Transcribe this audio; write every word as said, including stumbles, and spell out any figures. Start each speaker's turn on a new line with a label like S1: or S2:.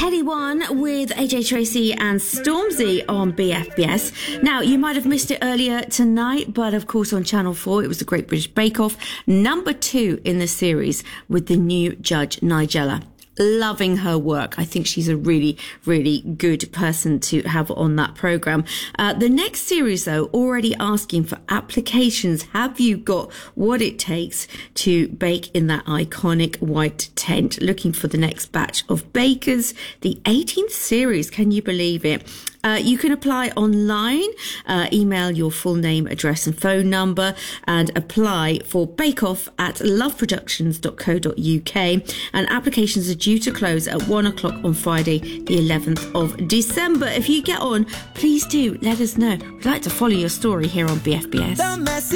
S1: Heady One with A J Tracy and Stormzy on B F B S. Now, you might have missed it earlier tonight, but of course on Channel four, it was the Great British Bake Off, number two in the series with the new judge, Nigella. Loving her work. I think she's a really, really good person to have on that programme. Uh, the next series, though, already asking for applications. Have you got what it takes to bake in that iconic white tent? Looking for the next batch of bakers. The eighteenth series, can you believe it? Uh, you can apply online, uh, email your full name, address and phone number and apply for Bake Off at love productions dot co dot uk, and applications are due to close at one o'clock on Friday the eleventh of December. If you get on, please do let us know. We'd like to follow your story here on B F B S.